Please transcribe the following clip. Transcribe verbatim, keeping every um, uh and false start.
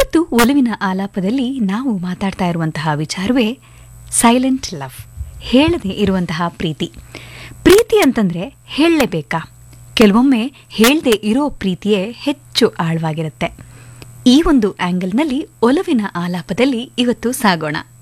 ಇವತ್ತು ಒಲವಿನ ಆಲಾಪದಲ್ಲಿ ನಾವು ಮಾತಾಡ್ತಾ ಇರುವಂತಹ ವಿಚಾರವೇ ಸೈಲೆಂಟ್ ಲವ್, ಹೇಳದೆ ಇರುವಂತಹ ಪ್ರೀತಿ. ಪ್ರೀತಿ ಅಂತಂದ್ರೆ ಹೇಳಲೇಬೇಕಾ? ಕೆಲವೊಮ್ಮೆ ಹೇಳದೆ ಇರೋ ಪ್ರೀತಿಯೇ ಹೆಚ್ಚು ಆಳವಾಗಿರುತ್ತೆ. ಈ ಒಂದು ಆಂಗಲ್ನಲ್ಲಿ ಒಲವಿನ ಆಲಾಪದಲ್ಲಿ ಇವತ್ತು ಸಾಗೋಣ.